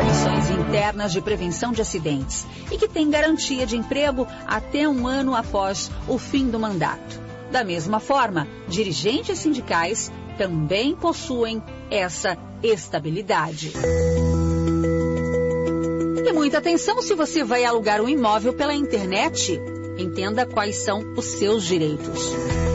condições internas de prevenção de acidentes e que tem garantia de emprego até 1 ano após o fim do mandato. Da mesma forma, dirigentes sindicais também possuem essa estabilidade. E muita atenção se você vai alugar um imóvel pela internet. Entenda quais são os seus direitos.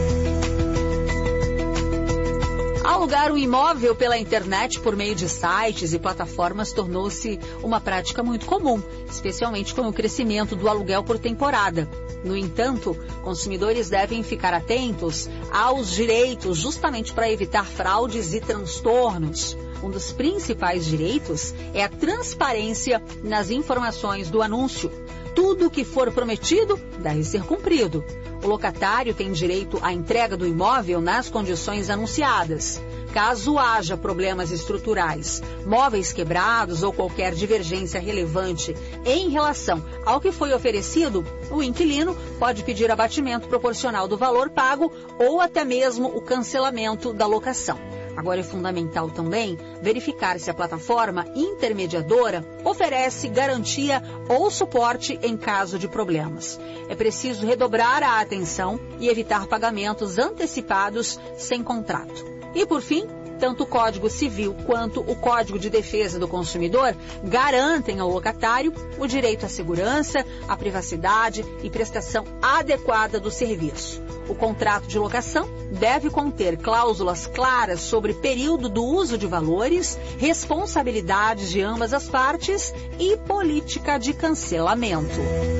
Alugar um imóvel pela internet por meio de sites e plataformas tornou-se uma prática muito comum, especialmente com o crescimento do aluguel por temporada. No entanto, consumidores devem ficar atentos aos direitos justamente para evitar fraudes e transtornos. Um dos principais direitos é a transparência nas informações do anúncio. Tudo o que for prometido deve ser cumprido. O locatário tem direito à entrega do imóvel nas condições anunciadas. Caso haja problemas estruturais, móveis quebrados ou qualquer divergência relevante em relação ao que foi oferecido, o inquilino pode pedir abatimento proporcional do valor pago ou até mesmo o cancelamento da locação. Agora é fundamental também verificar se a plataforma intermediadora oferece garantia ou suporte em caso de problemas. É preciso redobrar a atenção e evitar pagamentos antecipados sem contrato. E por fim, tanto o Código Civil quanto o Código de Defesa do Consumidor garantem ao locatário o direito à segurança, à privacidade e prestação adequada do serviço. O contrato de locação deve conter cláusulas claras sobre período do uso de valores, responsabilidades de ambas as partes e política de cancelamento.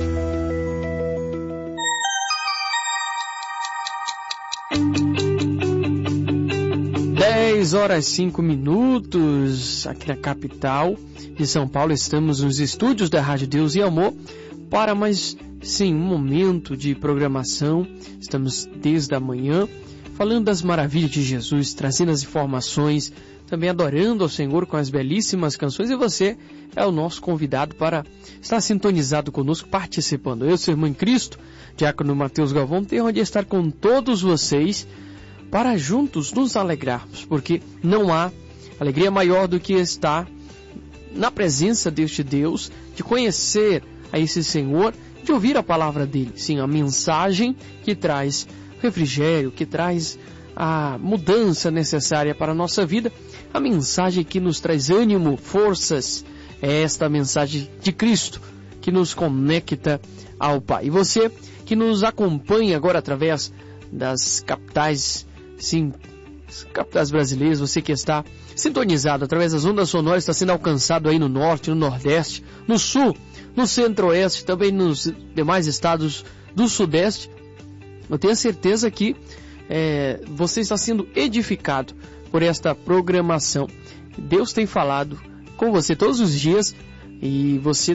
10h05 aqui na capital de São Paulo. Estamos nos estúdios da Rádio Deus e Amor para mais, sim, um momento de programação. Estamos desde a manhã falando das maravilhas de Jesus, trazendo as informações, também adorando ao Senhor com as belíssimas canções. E você é o nosso convidado para estar sintonizado conosco, participando. Eu, seu irmão em Cristo, diácono Mateus Galvão, tenho onde estar com todos vocês para juntos nos alegrarmos, porque não há alegria maior do que estar na presença deste Deus, de conhecer a esse Senhor, de ouvir a palavra dele. Sim, a mensagem que traz refrigério, que traz a mudança necessária para a nossa vida, a mensagem que nos traz ânimo, forças, é esta mensagem de Cristo que nos conecta ao Pai. E você que nos acompanha agora através das capitais, sim, capitais brasileiras, você que está sintonizado através das ondas sonoras, está sendo alcançado aí no norte, no nordeste, no sul, no centro-oeste, também nos demais estados do sudeste. Eu tenho certeza que você está sendo edificado por esta programação. Deus tem falado com você todos os dias e você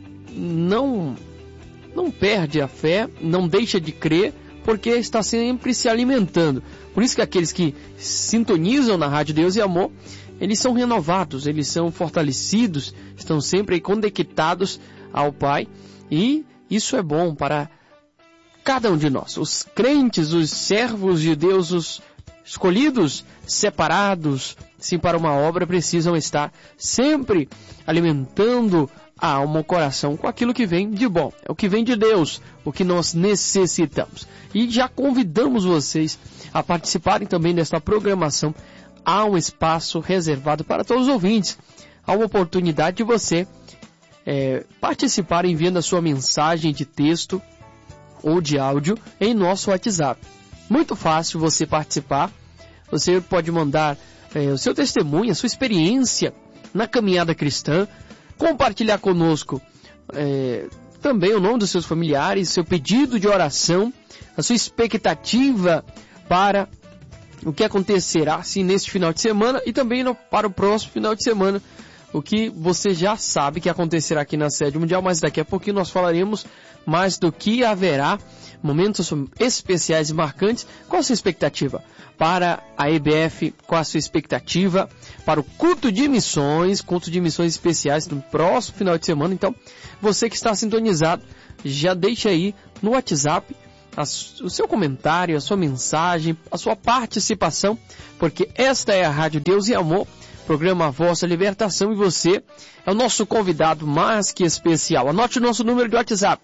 não perde a fé, não deixa de crer, porque está sempre se alimentando. Por isso que aqueles que sintonizam na Rádio Deus e Amor, eles são renovados, eles são fortalecidos, estão sempre aí conectados ao Pai, e isso é bom para cada um de nós. Os crentes, os servos de Deus, os escolhidos, separados, sim, para uma obra, precisam estar sempre alimentando a alma, o coração, com aquilo que vem de bom. É o que vem de Deus, o que nós necessitamos. E já convidamos vocês a participarem também desta programação. Há um espaço reservado para todos os ouvintes. Há uma oportunidade de você participar enviando a sua mensagem de texto ou de áudio em nosso WhatsApp. Muito fácil você participar. Você pode mandar o seu testemunho, a sua experiência na caminhada cristã, compartilhar conosco também o nome dos seus familiares, seu pedido de oração, a sua expectativa para o que acontecerá assim, neste final de semana e também para o próximo final de semana, o que você já sabe que acontecerá aqui na sede mundial, mas daqui a pouquinho nós falaremos mais do que haverá, momentos especiais e marcantes. Qual a sua expectativa para a EBF? Qual a sua expectativa para o culto de missões especiais no próximo final de semana? Então, você que está sintonizado, já deixa aí no WhatsApp o seu comentário, a sua mensagem, a sua participação, porque esta é a Rádio Deus e Amor, programa A Vossa Libertação, e você é o nosso convidado mais que especial. Anote o nosso número de WhatsApp,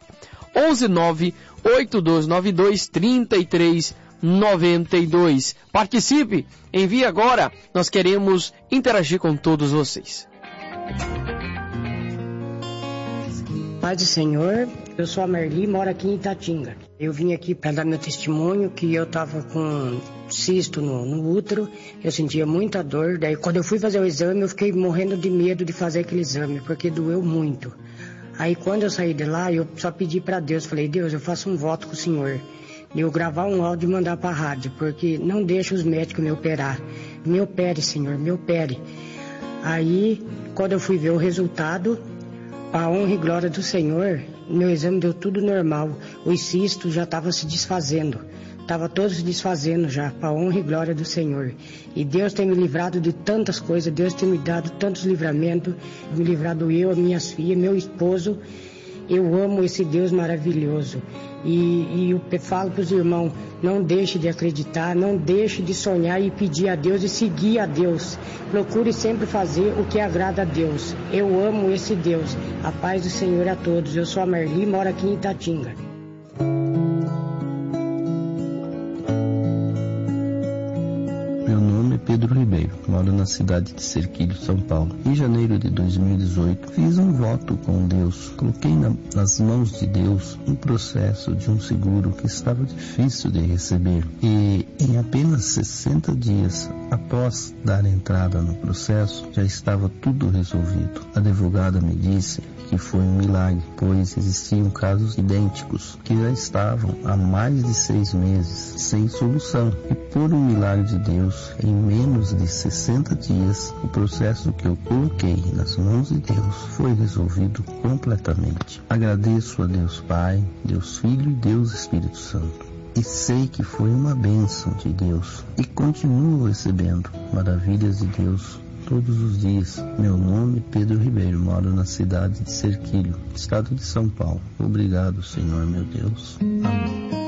11982923392. Participe, envie agora, nós queremos interagir com todos vocês. Paz do Senhor, eu sou a Merli, moro aqui em Itatinga. Eu vim aqui para dar meu testemunho que eu estava com cisto no útero, eu sentia muita dor. Daí quando eu fui fazer o exame, eu fiquei morrendo de medo de fazer aquele exame, porque doeu muito. Aí quando eu saí de lá, eu só pedi para Deus, falei, Deus, eu faço um voto com o Senhor. De eu gravar um áudio e mandar para a rádio, porque não deixa os médicos me operar. Me opere, Senhor, me opere. Aí, quando eu fui ver o resultado, para a honra e glória do Senhor, meu exame deu tudo normal. Os cistos já estavam se desfazendo. Estava todos se desfazendo já, para a honra e glória do Senhor. E Deus tem me livrado de tantas coisas, Deus tem me dado tantos livramentos, me livrado eu, as minhas filhas, meu esposo. Eu amo esse Deus maravilhoso. E eu falo para os irmãos, não deixe de acreditar, não deixe de sonhar e pedir a Deus e seguir a Deus. Procure sempre fazer o que agrada a Deus. Eu amo esse Deus. A paz do Senhor a todos. Eu sou a Merli, moro aqui em Itatinga. Meu nome é Pedro Ribeiro, moro na cidade de Cerquilho, São Paulo. Em janeiro de 2018, fiz um voto com Deus. Coloquei nas mãos de Deus um processo de um seguro que estava difícil de receber. E em apenas 60 dias após dar entrada no processo, já estava tudo resolvido. A advogada me disse que foi um milagre, pois existiam casos idênticos que já estavam há mais de 6 meses sem solução. E por um milagre de Deus, em menos de 60 dias, o processo que eu coloquei nas mãos de Deus foi resolvido completamente. Agradeço a Deus Pai, Deus Filho e Deus Espírito Santo. E sei que foi uma bênção de Deus e continuo recebendo maravilhas de Deus todos os dias. Meu nome é Pedro Ribeiro, moro na cidade de Cerquilho, estado de São Paulo. Obrigado, Senhor, meu Deus. Amém.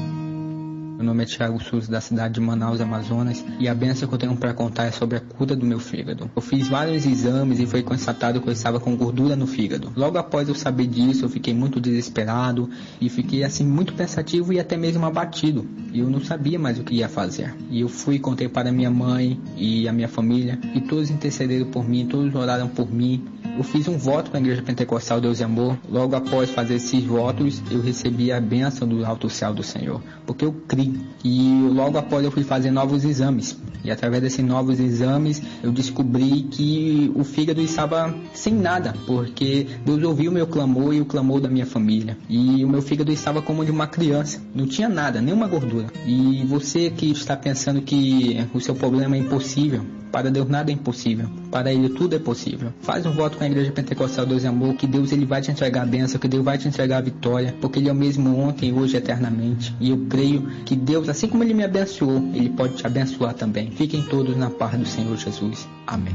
Meu nome é Thiago Souza, da cidade de Manaus, Amazonas, e a bênção que eu tenho para contar é sobre a cura do meu fígado. Eu fiz vários exames e foi constatado que eu estava com gordura no fígado. Logo após eu saber disso, eu fiquei muito desesperado e fiquei assim muito pensativo e até mesmo abatido. E eu não sabia mais o que ia fazer. E eu fui e contei para minha mãe e a minha família, e todos intercederam por mim, todos oraram por mim. Eu fiz um voto com a Igreja Pentecostal Deus e Amor. Logo após fazer esses votos, eu recebi a bênção do alto céu do Senhor, porque eu criei. E logo após eu fui fazer novos exames. E através desses novos exames, eu descobri que o fígado estava sem nada, porque Deus ouviu o meu clamor e o clamor da minha família. E o meu fígado estava como de uma criança, não tinha nada, nenhuma gordura. E você que está pensando que o seu problema é impossível, para Deus nada é impossível, para Ele tudo é possível. Faz um voto com a Igreja Pentecostal Deus e Amor, que Deus ele vai te entregar a bênção, que Deus vai te entregar a vitória, porque Ele é o mesmo ontem, hoje e eternamente. E eu creio que Deus, assim como Ele me abençoou, Ele pode te abençoar também. Fiquem todos na paz do Senhor Jesus. Amém.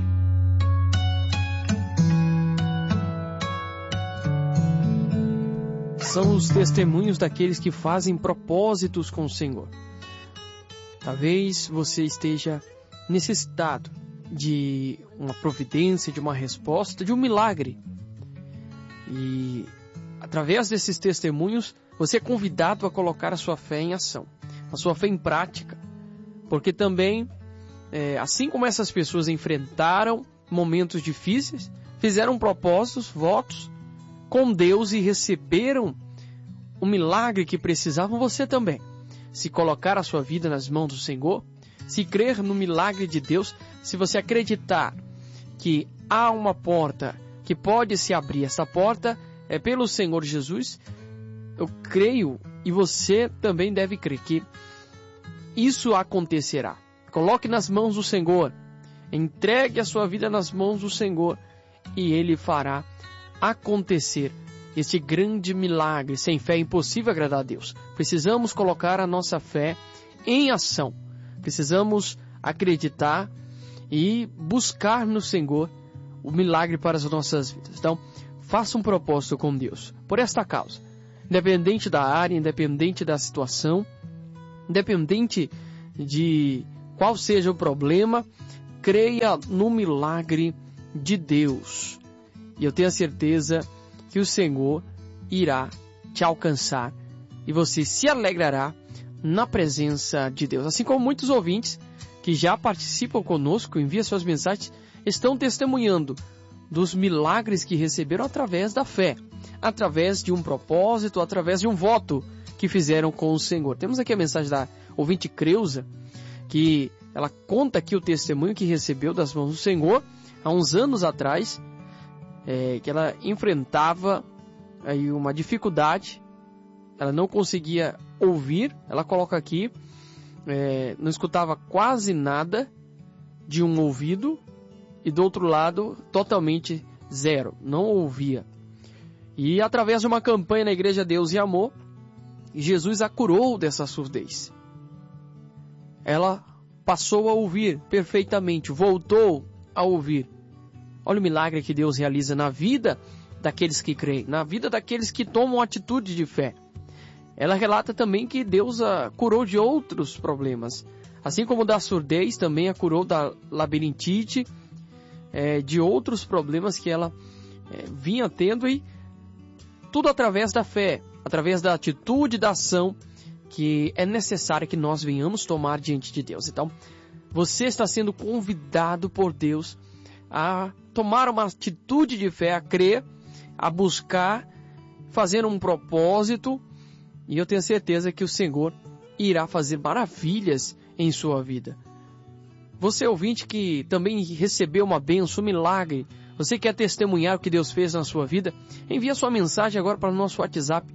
São os testemunhos daqueles que fazem propósitos com o Senhor. Talvez você esteja necessitado de uma providência, de uma resposta, de um milagre. E através desses testemunhos, você é convidado a colocar a sua fé em ação, a sua fé em prática. Porque também, assim como essas pessoas enfrentaram momentos difíceis, fizeram propósitos, votos com Deus e receberam o milagre que precisavam, você também. Se colocar a sua vida nas mãos do Senhor, se crer no milagre de Deus, se você acreditar que há uma porta que pode se abrir, essa porta é pelo Senhor Jesus, eu creio e você também deve crer que isso acontecerá. Coloque nas mãos do Senhor, entregue a sua vida nas mãos do Senhor e Ele fará acontecer este grande milagre. Sem fé é impossível agradar a Deus. Precisamos colocar a nossa fé em ação. Precisamos acreditar e buscar no Senhor o milagre para as nossas vidas. Então, faça um propósito com Deus por esta causa. Independente da área, independente da situação, independente de qual seja o problema, creia no milagre de Deus. E eu tenho a certeza que o Senhor irá te alcançar e você se alegrará na presença de Deus. Assim como muitos ouvintes que já participam conosco, enviam suas mensagens, estão testemunhando dos milagres que receberam através da fé, através de um propósito, através de um voto que fizeram com o Senhor. Temos aqui a mensagem da ouvinte Creuza, que ela conta aqui o testemunho que recebeu das mãos do Senhor há uns anos atrás, que ela enfrentava aí uma dificuldade, ela não conseguia ouvir, ela coloca aqui, não escutava quase nada de um ouvido e do outro lado totalmente zero, não ouvia. E através de uma campanha na Igreja Deus e Amor, Jesus a curou dessa surdez. Ela passou a ouvir perfeitamente, voltou a ouvir. Olha o milagre que Deus realiza na vida daqueles que creem, na vida daqueles que tomam atitude de fé. Ela relata também que Deus a curou de outros problemas. Assim como da surdez, também a curou da labirintite, de outros problemas que ela vinha tendo, e tudo através da fé, através da atitude, da ação que é necessária que nós venhamos tomar diante de Deus. Então, você está sendo convidado por Deus a tomar uma atitude de fé, a crer, a buscar, fazer um propósito, e eu tenho certeza que o Senhor irá fazer maravilhas em sua vida. Você ouvinte que também recebeu uma bênção, um milagre, você quer testemunhar o que Deus fez na sua vida? Envie sua mensagem agora para o nosso WhatsApp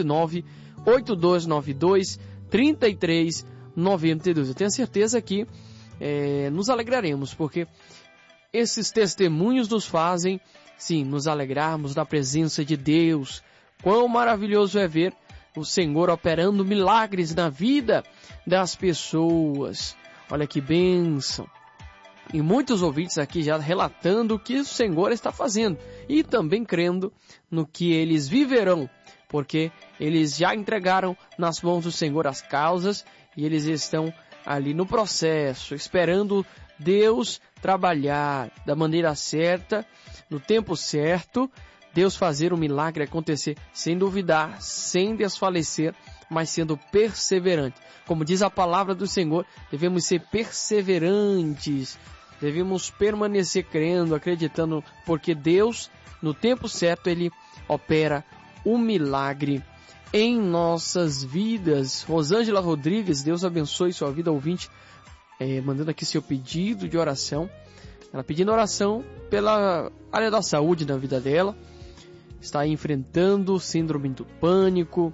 119-8292-3392. Eu tenho certeza que nos alegraremos, porque esses testemunhos nos fazem, sim, nos alegrarmos na presença de Deus. Quão maravilhoso é ver o Senhor operando milagres na vida das pessoas. Olha que bênção. E muitos ouvintes aqui já relatando o que o Senhor está fazendo e também crendo no que eles viverão, porque eles já entregaram nas mãos do Senhor as causas e eles estão ali no processo, esperando Deus trabalhar da maneira certa, no tempo certo, Deus fazer o milagre acontecer sem duvidar, sem desfalecer, mas sendo perseverante. Como diz a palavra do Senhor, devemos ser perseverantes, devemos permanecer crendo, acreditando, porque Deus, no tempo certo, Ele opera um milagre em nossas vidas. Rosângela Rodrigues, Deus abençoe sua vida, ouvinte, mandando aqui seu pedido de oração. Ela pedindo oração pela área da saúde na vida dela. Está enfrentando síndrome do pânico,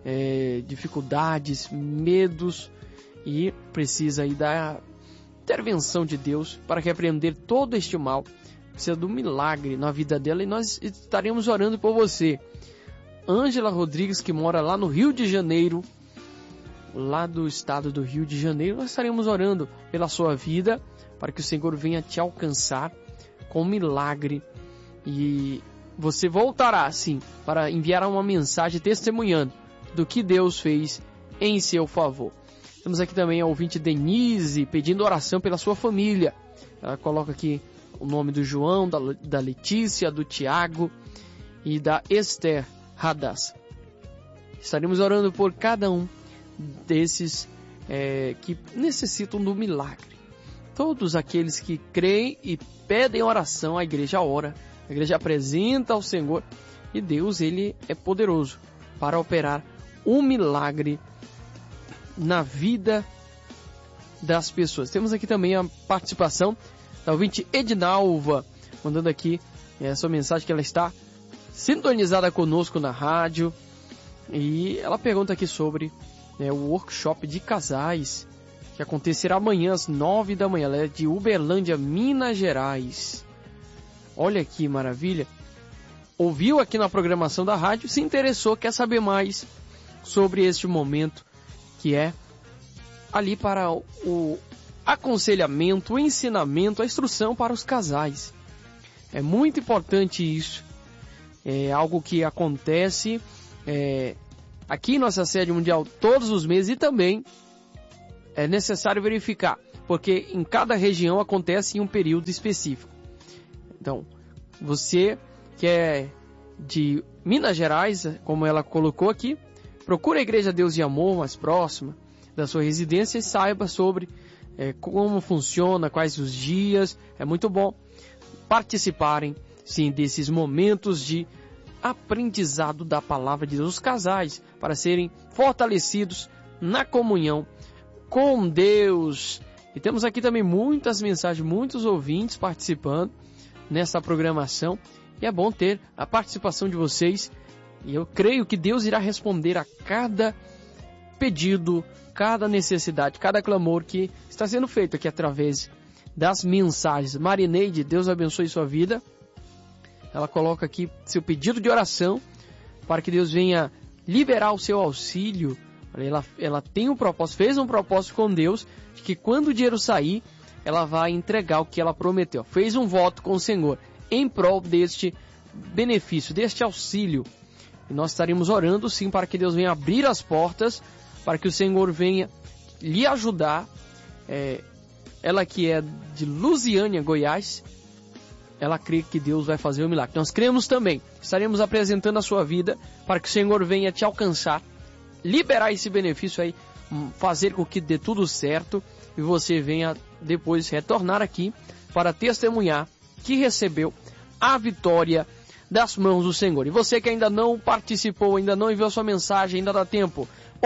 dificuldades, medos, e precisa aí da intervenção de Deus para repreender todo este mal. Precisa do milagre na vida dela, e nós estaremos orando por você. Ângela Rodrigues, que mora lá no Rio de Janeiro, lá do estado do Rio de Janeiro, nós estaremos orando pela sua vida, para que o Senhor venha te alcançar com milagre, e você voltará, sim, para enviar uma mensagem testemunhando do que Deus fez em seu favor. Temos aqui também a ouvinte Denise pedindo oração pela sua família. Ela coloca aqui o nome do João, da Letícia, do Tiago e da Esther Radassa. Estaremos orando por cada um desses que necessitam do milagre. Todos aqueles que creem e pedem oração, a igreja ora. A igreja apresenta ao Senhor, e Deus, Ele é poderoso para operar um milagre na vida das pessoas. Temos aqui também a participação da ouvinte Edinalva, mandando aqui essa mensagem que ela está sintonizada conosco na rádio, e ela pergunta aqui sobre o workshop de casais que acontecerá amanhã às 9 da manhã. Ela é de Uberlândia, Minas Gerais. Olha que maravilha. Ouviu aqui na programação da rádio, se interessou, quer saber mais sobre este momento que é ali para o aconselhamento, o ensinamento, a instrução para os casais. É muito importante isso. É algo que acontece aqui em nossa sede mundial todos os meses, e também é necessário verificar, porque em cada região acontece em um período específico. Então, você que é de Minas Gerais, como ela colocou aqui, procure a Igreja Deus e Amor mais próxima da sua residência e saiba sobre como funciona, quais os dias. É muito bom participarem, sim, desses momentos de aprendizado da palavra de Deus, os casais, para serem fortalecidos na comunhão com Deus. E temos aqui também muitas mensagens, muitos ouvintes participando nessa programação, e é bom ter a participação de vocês, e eu creio que Deus irá responder a cada pedido, cada necessidade, cada clamor que está sendo feito aqui através das mensagens. Marineide, Deus abençoe sua vida. Ela coloca aqui seu pedido de oração para que Deus venha liberar o seu auxílio. Ela tem um propósito, fez um propósito com Deus, de que quando o dinheiro sair, ela vai entregar o que ela prometeu. Fez um voto com o Senhor em prol deste benefício, deste auxílio. E nós estaremos orando sim para que Deus venha abrir as portas, para que o Senhor venha lhe ajudar. Ela que é de Lusiânia, Goiás, ela crê que Deus vai fazer o milagre. Nós cremos também. Estaremos apresentando a sua vida para que o Senhor venha te alcançar, liberar esse benefício aí, fazer com que dê tudo certo e você venha depois retornar aqui para testemunhar que recebeu a vitória das mãos do Senhor. E você que ainda não participou, ainda não enviou sua mensagem, ainda dá tempo.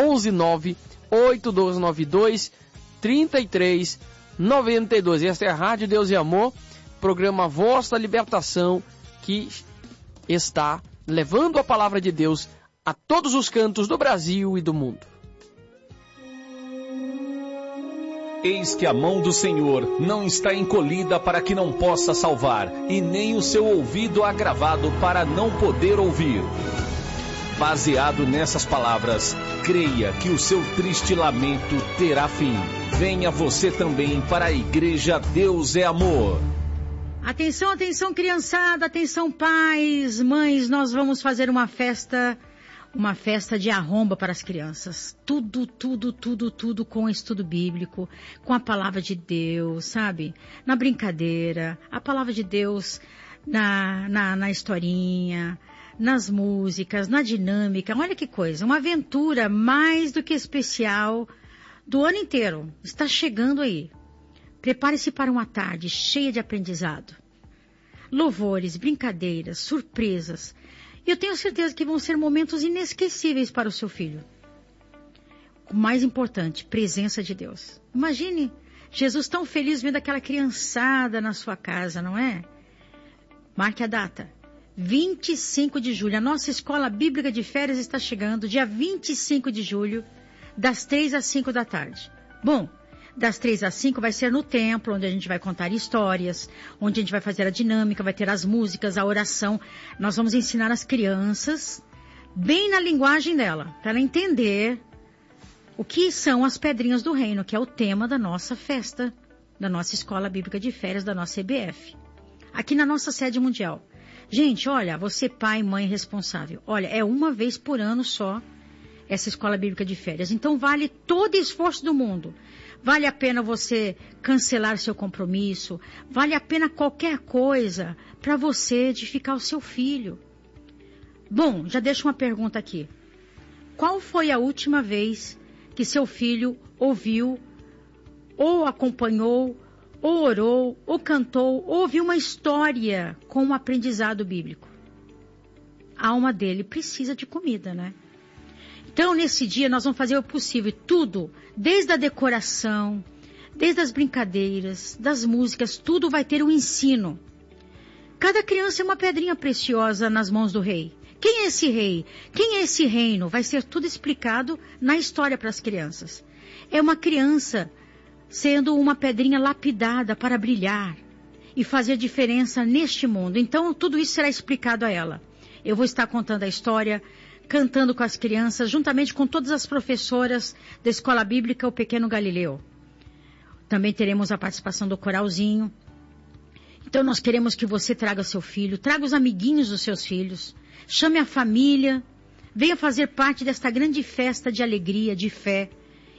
119-8292-3392. Esta é a Rádio Deus e Amor, programa Voz da Libertação, que está levando a palavra de Deus a todos os cantos do Brasil e do mundo. Eis que a mão do Senhor não está encolhida para que não possa salvar, e nem o seu ouvido agravado para não poder ouvir. Baseado nessas palavras, creia que o seu triste lamento terá fim. Venha você também para a Igreja Deus é Amor. Atenção, atenção, criançada, atenção, pais, mães, nós vamos fazer uma festa de arromba para as crianças. Tudo com estudo bíblico, com a palavra de Deus, sabe? Na brincadeira, a palavra de Deus na historinha, nas músicas, na dinâmica. Olha que coisa, uma aventura mais do que especial do ano inteiro. Está chegando aí. Prepare-se para uma tarde cheia de aprendizado. Louvores, brincadeiras, surpresas. E eu tenho certeza que vão ser momentos inesquecíveis para o seu filho. O mais importante, presença de Deus. Imagine Jesus tão feliz vendo aquela criançada na sua casa, não é? Marque a data. 25 de julho. A nossa escola bíblica de férias está chegando, dia 25 de julho, das 3 às 5 da tarde. Bom, das 3 às 5 vai ser no templo, onde a gente vai contar histórias, onde a gente vai fazer a dinâmica, vai ter as músicas, a oração. Nós vamos ensinar as crianças, bem na linguagem dela, para ela entender o que são as pedrinhas do reino, que é o tema da nossa festa, da nossa escola bíblica de férias, da nossa EBF, aqui na nossa sede mundial. Gente, olha, você pai, mãe responsável, olha, é uma vez por ano só essa escola bíblica de férias. Então vale todo esforço do mundo. Vale a pena você cancelar seu compromisso, vale a pena qualquer coisa para você edificar o seu filho. Bom, já deixo uma pergunta aqui. Qual foi a última vez que seu filho ouviu, ou acompanhou, ou orou, ou cantou, ou ouviu uma história com um aprendizado bíblico? A alma dele precisa de comida, né? Então, nesse dia, nós vamos fazer o possível, tudo, desde a decoração, desde as brincadeiras, das músicas, tudo vai ter um ensino. Cada criança é uma pedrinha preciosa nas mãos do rei. Quem é esse rei? Quem é esse reino? Vai ser tudo explicado na história para as crianças. É uma criança sendo uma pedrinha lapidada para brilhar e fazer diferença neste mundo. Então, tudo isso será explicado a ela. Eu vou estar contando a história, cantando com as crianças, juntamente com todas as professoras da Escola Bíblica O Pequeno Galileu. Também teremos a participação do coralzinho. Então nós queremos que você traga seu filho, traga os amiguinhos dos seus filhos, chame a família, venha fazer parte desta grande festa de alegria, de fé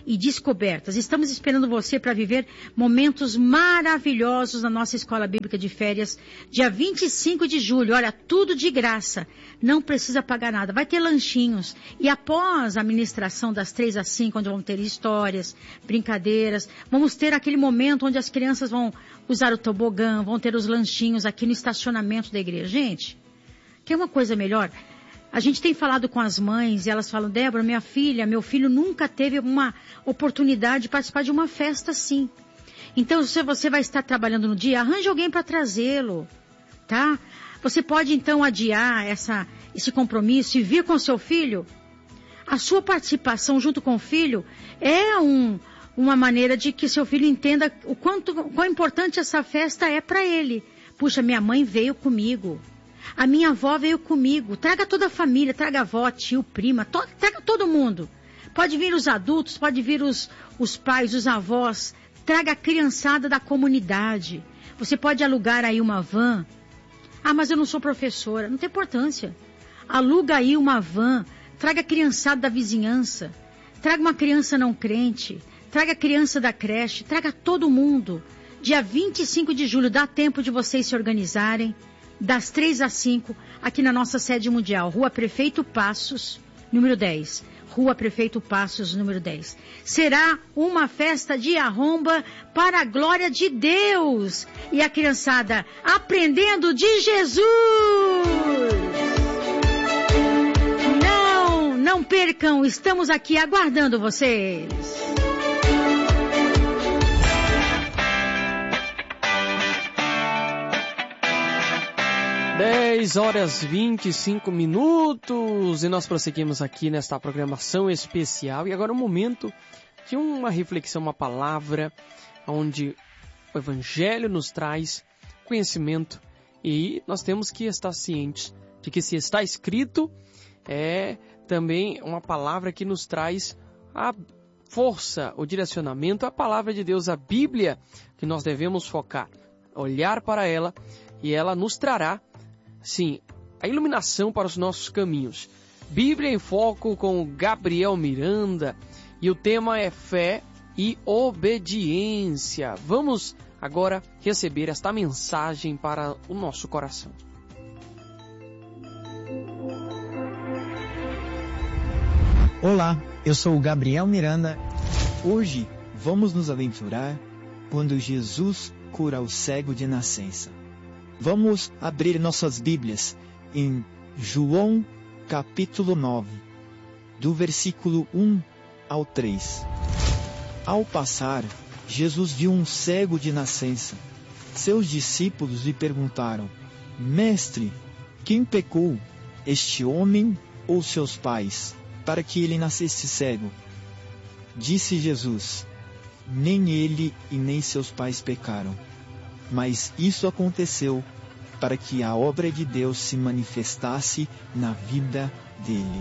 e descobertas. Estamos esperando você para viver momentos maravilhosos na nossa Escola Bíblica de Férias, dia 25 de julho. Olha, tudo de graça, não precisa pagar nada. Vai ter lanchinhos e após a ministração das 3 às 5, onde vão ter histórias, brincadeiras, vamos ter aquele momento onde as crianças vão usar o tobogã, vão ter os lanchinhos aqui no estacionamento da igreja. Gente, quer uma coisa melhor? A gente tem falado com as mães e elas falam, Débora, minha filha, meu filho nunca teve uma oportunidade de participar de uma festa assim. Então, se você vai estar trabalhando no dia, arranje alguém para trazê-lo, tá? Você pode então adiar esse compromisso e vir com seu filho. A sua participação junto com o filho é uma maneira de que seu filho entenda quão importante essa festa é para ele. Puxa, minha mãe veio comigo. A minha avó veio comigo. Traga toda a família, traga a avó, tio, prima, traga todo mundo. Pode vir os adultos, pode vir os pais, os avós. Traga a criançada da comunidade. Você pode alugar aí uma van. Ah, mas eu não sou professora. Não tem importância. Aluga aí uma van. Traga a criançada da vizinhança. Traga uma criança não crente. Traga a criança da creche. Traga todo mundo. Dia 25 de julho, dá tempo de vocês se organizarem. Das 3 às 5, aqui na nossa sede mundial, Rua Prefeito Passos, número 10. Rua Prefeito Passos, número 10. Será uma festa de arromba para a glória de Deus. E a criançada aprendendo de Jesus. Não percam, estamos aqui aguardando vocês. 10h25 e nós prosseguimos aqui nesta programação especial. E agora um momento de uma reflexão, uma palavra, onde o Evangelho nos traz conhecimento e nós temos que estar cientes de que se está escrito é também uma palavra que nos traz a força, o direcionamento, a palavra de Deus, a Bíblia, que nós devemos focar, olhar para ela e ela nos trará, sim, a iluminação para os nossos caminhos. Bíblia em Foco com Gabriel Miranda e o tema é fé e obediência. Vamos agora receber esta mensagem para o nosso coração. Olá, eu sou o Gabriel Miranda. Hoje vamos nos aventurar quando Jesus cura o cego de nascença. Vamos abrir nossas Bíblias em João capítulo 9, do versículo 1 ao 3. Ao passar, Jesus viu um cego de nascença. Seus discípulos lhe perguntaram: Mestre, quem pecou, este homem ou seus pais, para que ele nascesse cego? Disse Jesus: Nem ele e nem seus pais pecaram, mas isso aconteceu para que a obra de Deus se manifestasse na vida dele.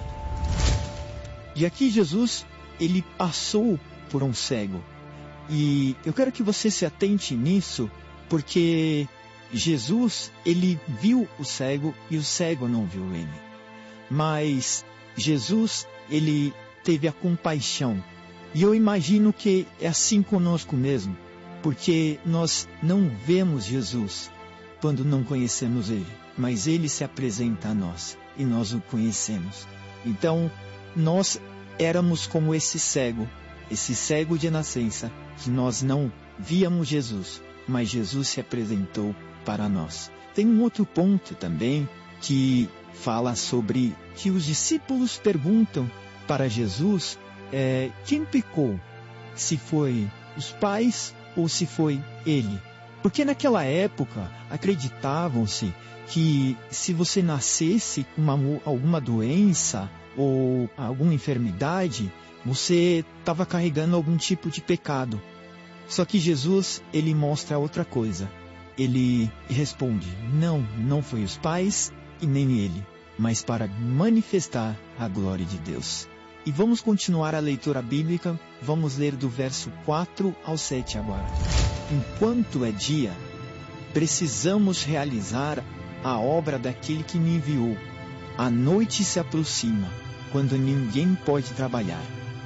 E aqui Jesus, ele passou por um cego. E eu quero que você se atente nisso, porque Jesus, ele viu o cego e o cego não viu ele. Mas Jesus, ele teve a compaixão. E eu imagino que é assim conosco mesmo, porque nós não vemos Jesus quando não conhecemos ele, mas ele se apresenta a nós e nós o conhecemos. Então, nós éramos como esse cego de nascença, que nós não víamos Jesus, mas Jesus se apresentou para nós. Tem um outro ponto também que fala sobre que os discípulos perguntam para Jesus quem pecou, se foi os pais ou se foi ele. Porque naquela época acreditavam-se que se você nascesse com alguma doença ou alguma enfermidade, você estava carregando algum tipo de pecado. Só que Jesus, ele mostra outra coisa. Ele responde: não foi os pais e nem ele, mas para manifestar a glória de Deus. E vamos continuar a leitura bíblica, vamos ler do verso 4 ao 7 agora. Enquanto é dia, precisamos realizar a obra daquele que me enviou. A noite se aproxima, quando ninguém pode trabalhar.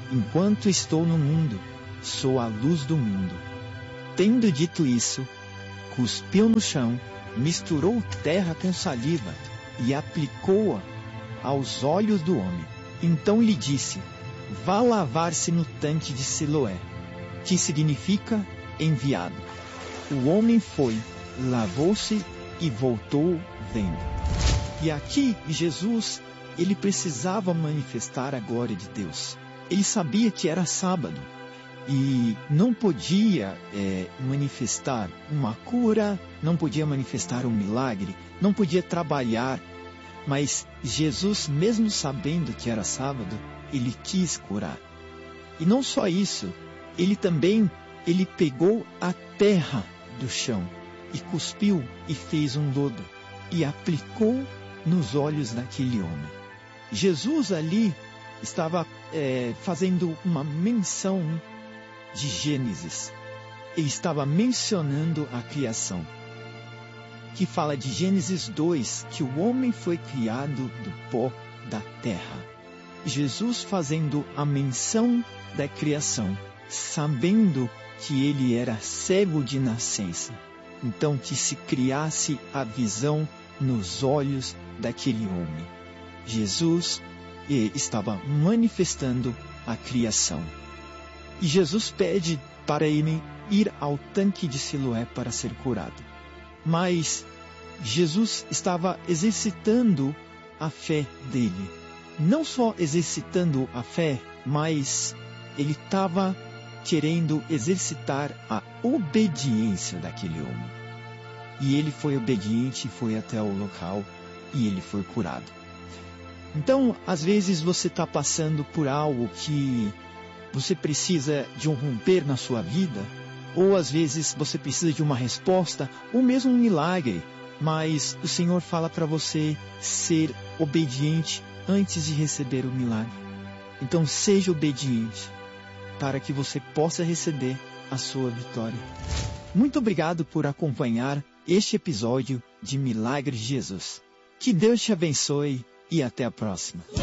enquanto estou no mundo, sou a luz do mundo. Tendo dito isso, cuspiu no chão, misturou terra com saliva e aplicou-a aos olhos do homem. Então lhe disse: vá lavar-se no tanque de Siloé, que significa enviado. O homem foi, lavou-se e voltou vendo. E aqui Jesus, ele precisava manifestar a glória de Deus. Ele sabia que era sábado e não podia manifestar uma cura, não podia manifestar um milagre, não podia trabalhar. Mas Jesus, mesmo sabendo que era sábado, ele quis curar. E não só isso, ele pegou a terra do chão e cuspiu e fez um lodo e aplicou nos olhos daquele homem. Jesus ali estava fazendo uma menção de Gênesis. Ele estava mencionando a criação, que fala de Gênesis 2, que o homem foi criado do pó da terra. Jesus fazendo a menção da criação, sabendo que ele era cego de nascença. Então que se criasse a visão nos olhos daquele homem. Jesus estava manifestando a criação. E Jesus pede para ele ir ao tanque de Siloé para ser curado. Mas Jesus estava exercitando a fé dele. Não só exercitando a fé, mas ele estava querendo exercitar a obediência daquele homem. E ele foi obediente, foi até o local e ele foi curado. Então, às vezes você está passando por algo que você precisa de um romper na sua vida, ou às vezes você precisa de uma resposta, ou mesmo um milagre, mas o Senhor fala para você ser obediente antes de receber o milagre. Então seja obediente para que você possa receber a sua vitória. Muito obrigado por acompanhar este episódio de Milagres de Jesus. Que Deus te abençoe e até a próxima.